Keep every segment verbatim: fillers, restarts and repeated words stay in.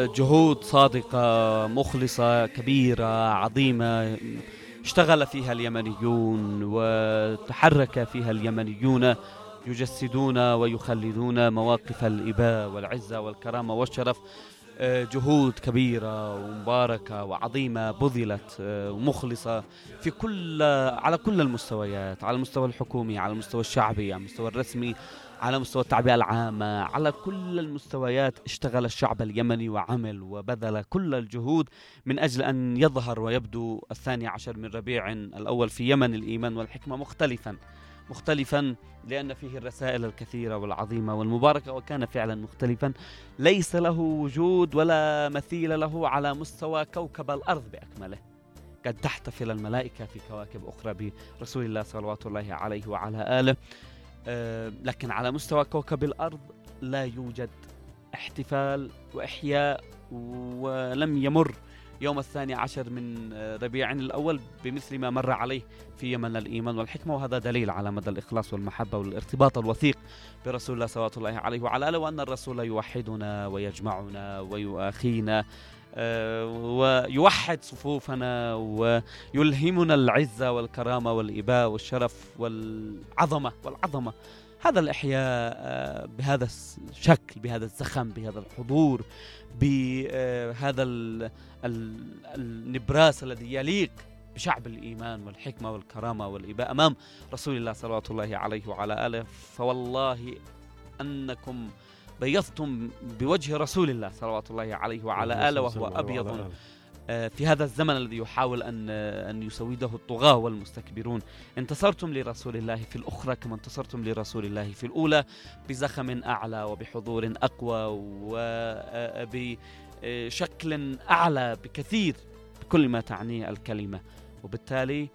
جهود صادقة مخلصة كبيرة عظيمة اشتغل فيها اليمنيون وتحرك فيها اليمنيون يجسدون ويخلدون مواقف الإباء والعزة والكرامة والشرف. جهود كبيرة ومباركة وعظيمة بذلت ومخلصة في كل على كل المستويات، على المستوى الحكومي، على المستوى الشعبي، على المستوى الرسمي، على مستوى التعبئة العامة، على كل المستويات اشتغل الشعب اليمني وعمل وبذل كل الجهود من أجل أن يظهر ويبدو الثاني عشر من ربيع الأول في يمن الإيمان والحكمة مختلفا مختلفا لأن فيه الرسائل الكثيرة والعظيمة والمباركة، وكان فعلا مختلفا ليس له وجود ولا مثيل له على مستوى كوكب الأرض بأكمله. قد تحتفل الملائكة في كواكب أخرى برسول الله صلوات الله عليه وعلى آله، أه لكن على مستوى كوكب الأرض لا يوجد احتفال وإحياء، ولم يمر يوم الثاني عشر من ربيع الأول بمثل ما مر عليه في يمن الإيمان والحكمة، وهذا دليل على مدى الإخلاص والمحبة والارتباط الوثيق برسول الله صلوات الله عليه وعلى آله، وأن الرسول يوحدنا ويجمعنا ويؤاخينا ويوحد صفوفنا ويلهمنا العزة والكرامة والإباء والشرف والعظمة والعظمة. هذا الإحياء بهذا الشكل، بهذا الزخم، بهذا الحضور، بهذا النبراس الذي يليق بشعب الإيمان والحكمة والكرامة والإباء أمام رسول الله صلوات الله عليه وعلى آله، فوالله أنكم بيضتم بوجه رسول الله صلوات الله عليه وعلى آله وهو أبيض في هذا الزمن الذي يحاول أن أن يسوده الطغاة والمستكبرون. انتصرتم لرسول الله في الأخرى كما انتصرتم لرسول الله في الأولى، بزخم أعلى وبحضور أقوى وبشكل أعلى بكثير بكل ما تعنيه الكلمة. وبالتالي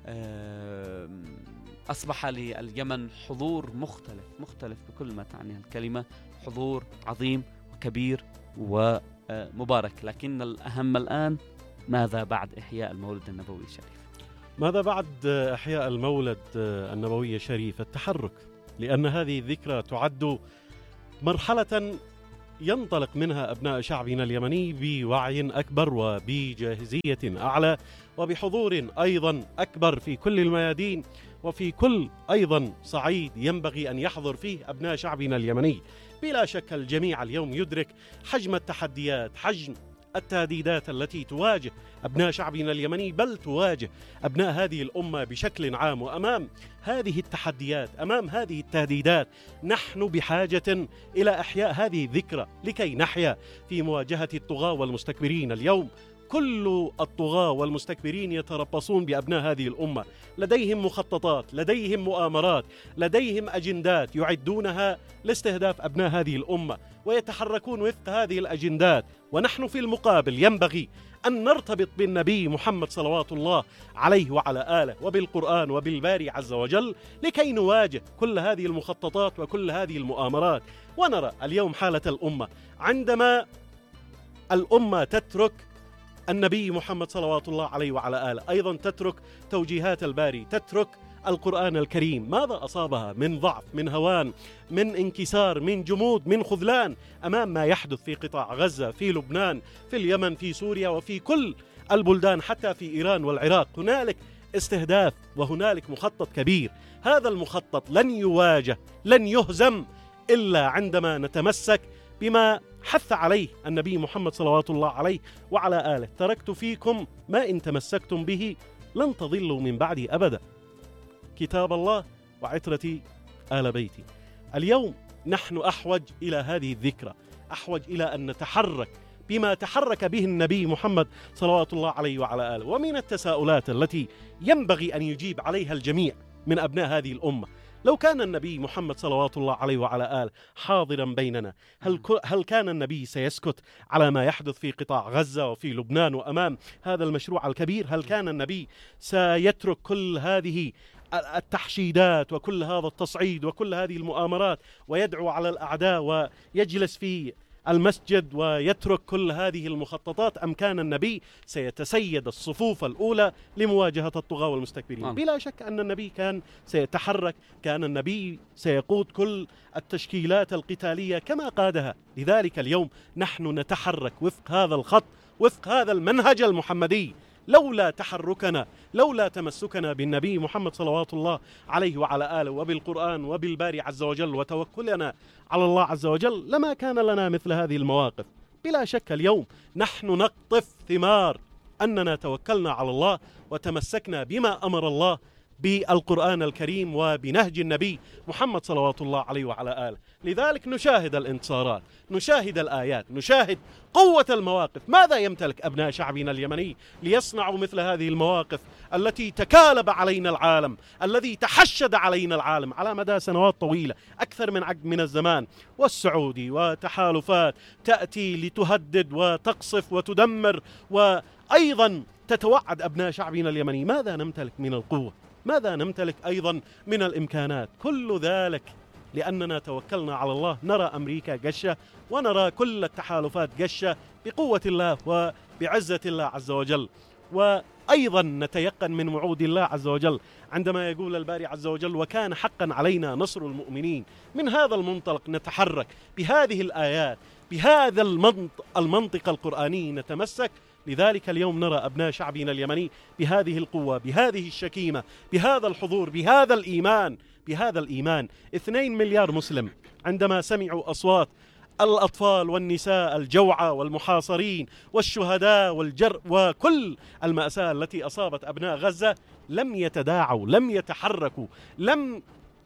أصبح لليمن حضور مختلف مختلف بكل ما تعنيه الكلمة، حضور عظيم وكبير ومبارك. لكن الأهم الآن ماذا بعد إحياء المولد النبوي الشريف؟ ماذا بعد إحياء المولد النبوي الشريف؟ التحرك، لأن هذه الذكرى تعد مرحلة ينطلق منها أبناء شعبنا اليمني بوعي أكبر وبجاهزية أعلى وبحضور أيضا أكبر في كل الميادين وفي كل أيضا صعيد ينبغي أن يحضر فيه أبناء شعبنا اليمني. بلا شك الجميع اليوم يدرك حجم التحديات، حجم التهديدات التي تواجه أبناء شعبنا اليمني، بل تواجه أبناء هذه الأمة بشكل عام. وأمام هذه التحديات، أمام هذه التهديدات، نحن بحاجة إلى إحياء هذه الذكرى لكي نحيا في مواجهة الطغاة والمستكبرين. اليوم كل الطغاة والمستكبرين يتربصون بأبناء هذه الأمة، لديهم مخططات، لديهم مؤامرات، لديهم أجندات يعدونها لاستهداف أبناء هذه الأمة، ويتحركون وفق هذه الأجندات. ونحن في المقابل ينبغي أن نرتبط بالنبي محمد صلوات الله عليه وعلى آله وبالقرآن وبالباري عز وجل لكي نواجه كل هذه المخططات وكل هذه المؤامرات. ونرى اليوم حالة الأمة عندما الأمة تترك النبي محمد صلوات الله عليه وعلى آله، أيضا تترك توجيهات الباري، تترك القرآن الكريم. ماذا أصابها من ضعف، من هوان، من انكسار، من جمود، من خذلان أمام ما يحدث في قطاع غزة، في لبنان، في اليمن، في سوريا، وفي كل البلدان، حتى في إيران والعراق. هنالك استهداف وهنالك مخطط كبير. هذا المخطط لن يواجه، لن يهزم إلا عندما نتمسك بما حث عليه النبي محمد صلوات الله عليه وعلى آله: تركت فيكم ما إن تمسكتم به لن تضلوا من بعدي أبدا، كتاب الله وعترتي آل بيتي. اليوم نحن أحوج إلى هذه الذكرى، أحوج إلى أن نتحرك بما تحرك به النبي محمد صلوات الله عليه وعلى آله. ومن التساؤلات التي ينبغي أن يجيب عليها الجميع من أبناء هذه الأمة: لو كان النبي محمد صلوات الله عليه وعلى آله حاضرا بيننا، هل هل كان النبي سيسكت على ما يحدث في قطاع غزة وفي لبنان وأمام هذا المشروع الكبير؟ هل كان النبي سيترك كل هذه التحشيدات وكل هذا التصعيد وكل هذه المؤامرات ويدعو على الأعداء ويجلس في المسجد ويترك كل هذه المخططات، أم كان النبي سيتسيد الصفوف الأولى لمواجهة الطغاة والمستكبرين؟ آه. بلا شك أن النبي كان سيتحرك، كان النبي سيقود كل التشكيلات القتالية كما قادها. لذلك اليوم نحن نتحرك وفق هذا الخط، وفق هذا المنهج المحمدي. لولا تحركنا، لولا تمسكنا بالنبي محمد صلوات الله عليه وعلى آله وبالقرآن وبالباري عز وجل وتوكلنا على الله عز وجل، لما كان لنا مثل هذه المواقف. بلا شك اليوم نحن نقطف ثمار أننا توكلنا على الله وتمسكنا بما أمر الله بالقرآن الكريم وبنهج النبي محمد صلوات الله عليه وعلى آله. لذلك نشاهد الانتصارات، نشاهد الآيات، نشاهد قوة المواقف. ماذا يمتلك أبناء شعبنا اليمني ليصنعوا مثل هذه المواقف التي تكالب علينا العالم، الذي تحشد علينا العالم على مدى سنوات طويلة، أكثر من عقد من الزمان، والسعودي وتحالفات تأتي لتهدد وتقصف وتدمر، وأيضا تتوعد أبناء شعبنا اليمني. ماذا نمتلك من القوة؟ ماذا نمتلك أيضا من الإمكانات؟ كل ذلك لأننا توكلنا على الله. نرى أمريكا قشة، ونرى كل التحالفات قشة بقوة الله وبعزة الله عز وجل. وأيضا نتيقن من وعود الله عز وجل عندما يقول الباري عز وجل: وكان حقا علينا نصر المؤمنين. من هذا المنطلق نتحرك بهذه الآيات، بهذا المنطق القرآني نتمسك. لذلك اليوم نرى أبناء شعبنا اليمني بهذه القوة، بهذه الشكيمة، بهذا الحضور، بهذا الإيمان، بهذا الإيمان. اثنين مليار مسلم عندما سمعوا أصوات الأطفال والنساء الجوعى والمحاصرين والشهداء والجر وكل المأساة التي أصابت أبناء غزة، لم يتداعوا، لم يتحركوا، لم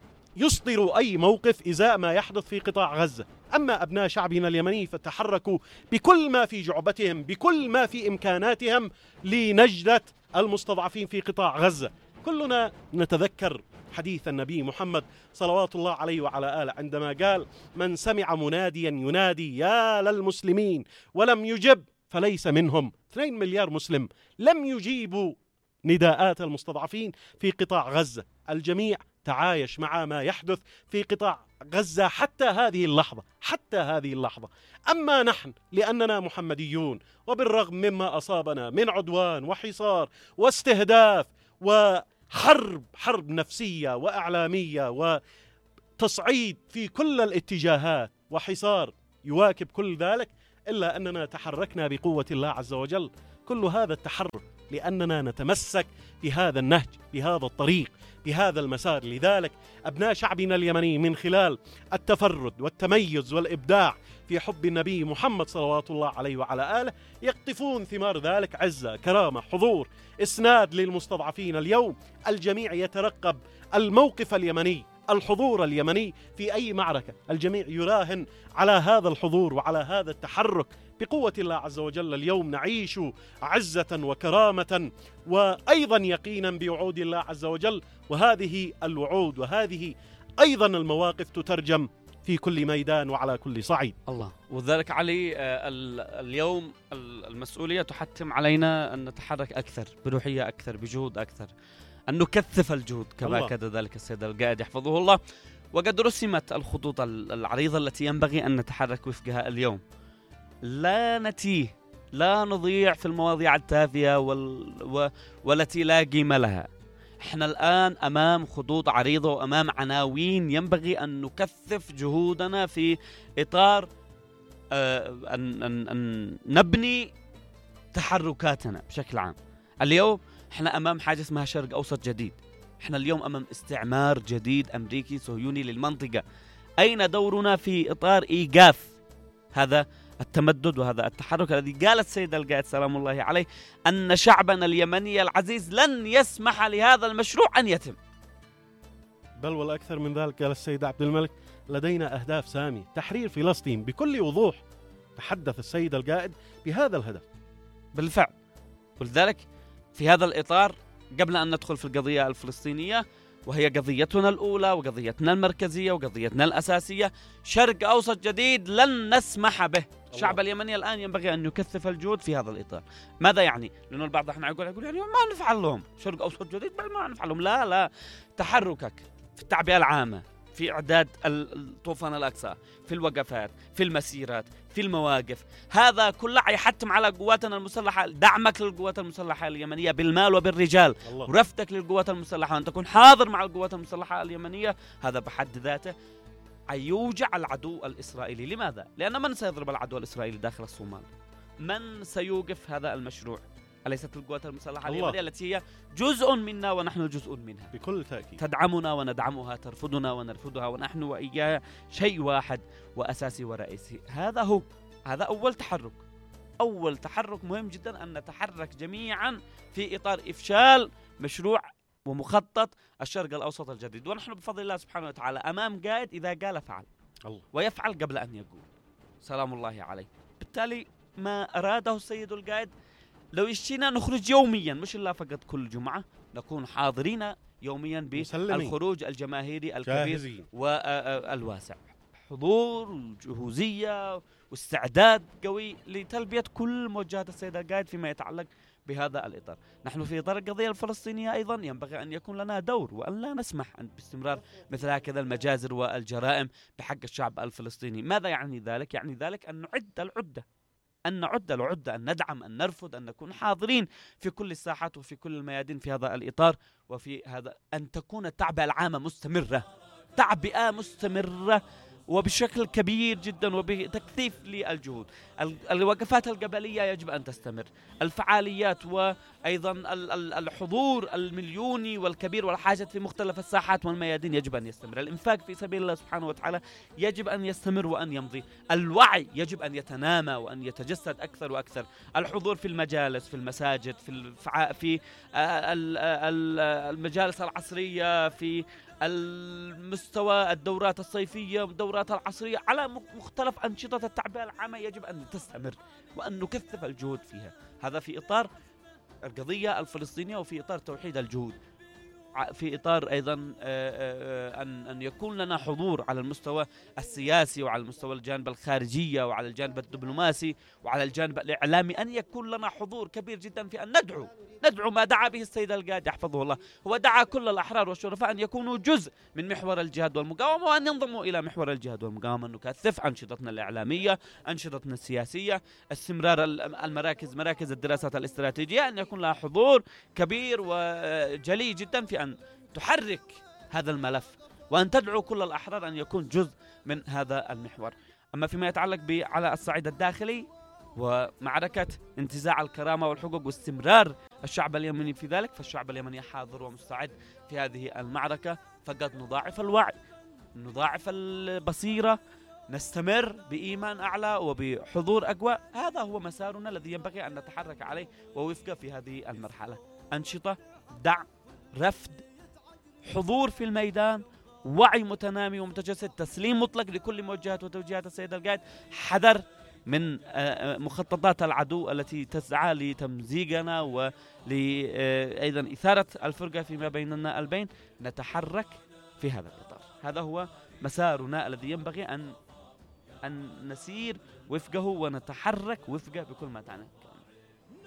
يصدروا أي موقف إزاء ما يحدث في قطاع غزة. أما أبناء شعبنا اليمني فتحركوا بكل ما في جعبتهم، بكل ما في إمكاناتهم لنجدة المستضعفين في قطاع غزة. كلنا نتذكر حديث النبي محمد صلوات الله عليه وعلى آله عندما قال: من سمع مناديا ينادي يا للمسلمين ولم يجب فليس منهم. اثنين مليار مسلم لم يجيبوا نداءات المستضعفين في قطاع غزة. الجميع تعايش مع ما يحدث في قطاع غزة حتى هذه اللحظة، حتى هذه اللحظة. أما نحن لأننا محمديون، وبالرغم مما أصابنا من عدوان وحصار واستهداف وحرب، حرب نفسية وإعلامية وتصعيد في كل الاتجاهات وحصار يواكب كل ذلك، إلا أننا تحركنا بقوة الله عز وجل. كل هذا التحرك لأننا نتمسك بهذا النهج، بهذا الطريق، بهذا المسار. لذلك أبناء شعبنا اليمني من خلال التفرد والتميز والإبداع في حب النبي محمد صلوات الله عليه وعلى آله يقطفون ثمار ذلك: عزة، كرامة، حضور، إسناد للمستضعفين. اليوم الجميع يترقب الموقف اليمني، الحضور اليمني في أي معركة. الجميع يراهن على هذا الحضور وعلى هذا التحرك بقوة الله عز وجل. اليوم نعيش عزة وكرامة وأيضا يقينا بوعود الله عز وجل، وهذه الوعود وهذه أيضا المواقف تترجم في كل ميدان وعلى كل صعيد. الله. وذلك علي اليوم المسؤولية تحتم علينا أن نتحرك أكثر، بروحية أكثر، بجهود أكثر، أن نكثف الجهود كما أكد ذلك السيد القائد يحفظه الله. وقد رسمت الخطوط العريضة التي ينبغي أن نتحرك وفقها اليوم. لا نتيه، لا نضيع في المواضيع التافهة وال... و... والتي لا قيمة لها. احنا الآن أمام خطوط عريضة وأمام عناوين ينبغي أن نكثف جهودنا في إطار آه أن... أن... أن نبني تحركاتنا بشكل عام. اليوم احنا أمام حاجة اسمها شرق أوسط جديد. احنا اليوم أمام استعمار جديد أمريكي صهيوني للمنطقة. أين دورنا في إطار إيقاف هذا التمدد وهذا التحرك الذي قال السيد القائد سلام الله عليه أن شعبنا اليمني العزيز لن يسمح لهذا المشروع أن يتم؟ بل والأكثر من ذلك قال السيد عبد الملك: لدينا أهداف سامية، تحرير فلسطين. بكل وضوح تحدث السيد القائد بهذا الهدف. بالفعل. ولذلك في هذا الإطار، قبل أن ندخل في القضية الفلسطينية وهي قضيتنا الأولى وقضيتنا المركزية وقضيتنا الأساسية، شرق أوسط جديد لن نسمح به. الشعب اليمني الآن ينبغي أن يكثف الجهود في هذا الإطار. ماذا يعني؟ لأنه البعض احنا يقول يقول يعني ما نفعل لهم شرق أوسط جديد، بل ما نفعل لهم. لا لا، تحركك في التعبئة العامة، في إعداد الطوفان الأقصى، في الوقفات، في المسيرات، في المواقف. هذا كله يحتم على قواتنا المسلحة، دعمك للقوات المسلحة اليمنية بالمال وبالرجال، الله. ورفدك للقوات المسلحة، أن تكون حاضر مع القوات المسلحة اليمنية. هذا بحد ذاته أن يوجع العدو الإسرائيلي. لماذا؟ لأن من سيضرب العدو الإسرائيلي داخل الصومال؟ من سيوقف هذا المشروع؟ أليست القوات المسلحة الله. اليمنية التي هي جزء منا ونحن جزء منها؟ بكل تأكيد. تدعمنا وندعمها، ترفضنا ونرفضها، ونحن وإياها شيء واحد وأساسي ورئيسي. هذا هو، هذا أول تحرك. أول تحرك مهم جدا أن نتحرك جميعا في إطار إفشال مشروع ومخطط الشرق الأوسط الجديد. ونحن بفضل الله سبحانه وتعالى أمام قائد إذا قال فعل، الله. ويفعل قبل أن يقول، سلام الله عليه. بالتالي ما أراده السيد القائد، لو يشتينا نخرج يوميا، مش إلا فقط كل جمعة، نكون حاضرين يوميا بالخروج الجماهيري الكبير جاهزين والواسع، حضور وجهوزية واستعداد قوي لتلبية كل موجهات السيد القائد فيما يتعلق بهذا الإطار. نحن في إطار القضية الفلسطينية أيضا ينبغي أن يكون لنا دور، وأن لا نسمح باستمرار مثل هكذا المجازر والجرائم بحق الشعب الفلسطيني. ماذا يعني ذلك؟ يعني ذلك أن نعد العدة، أن نعد العدة، أن ندعم، أن نرفض، أن نكون حاضرين في كل الساحات وفي كل الميادين في هذا الإطار. وفي هذا أن تكون التعبئة العامة مستمرة، تعبئة مستمرة وبشكل كبير جدا وبتكثيف للجهود. الوقفات القبلية يجب أن تستمر، الفعاليات وأيضا الحضور المليوني والكبير والحاجة في مختلف الساحات والميادين يجب أن يستمر، الإنفاق في سبيل الله سبحانه وتعالى يجب أن يستمر وأن يمضي، الوعي يجب أن يتنامى وأن يتجسد أكثر وأكثر، الحضور في المجالس، في المساجد، في الفع... في المجالس العصرية، في المستوى الدورات الصيفية والدورات العصرية، على مختلف أنشطة التعبئة العامة يجب أن تستمر وأن نكثف الجهود فيها. هذا في إطار القضية الفلسطينية وفي إطار توحيد الجهود، في إطار أيضا أن أن يكون لنا حضور على المستوى السياسي وعلى المستوى الجانب الخارجية وعلى الجانب الدبلوماسي وعلى الجانب الإعلامي، أن يكون لنا حضور كبير جدا في أن ندعو ندعو ما دعا به السيد القائد يحفظه الله. هو دعا كل الأحرار والشرفاء أن يكونوا جزء من محور الجهاد والمقاومة وأن ينضموا إلى محور الجهاد والمقاومة، أن نكثف أنشطتنا الإعلامية، أنشطتنا السياسية، استمرار المراكز، مراكز الدراسات الاستراتيجية، أن يكون لها حضور كبير وجلي جدا في أن تحرك هذا الملف وأن تدعو كل الأحرار أن يكون جزء من هذا المحور. أما فيما يتعلق على الصعيد الداخلي ومعركة انتزاع الكرامة والحقوق واستمرار الشعب اليمني في ذلك، فالشعب اليمني حاضر ومستعد في هذه المعركة. فقد نضاعف الوعي، نضاعف البصيرة، نستمر بإيمان أعلى وبحضور أقوى. هذا هو مسارنا الذي ينبغي أن نتحرك عليه ووفقه في هذه المرحلة: أنشطة، دعم، رفض، حضور في الميدان، وعي متنامي ومتجسد، تسليم مطلق لكل موجهات وتوجيهات السيد القائد، حذر من مخططات العدو التي تسعى لتمزيقنا ولأيضا إثارة الفرقة فيما بيننا البين. نتحرك في هذا الإطار، هذا هو مسارنا الذي ينبغي أن أن نسير وفقه ونتحرك وفقه بكل ما تعنى.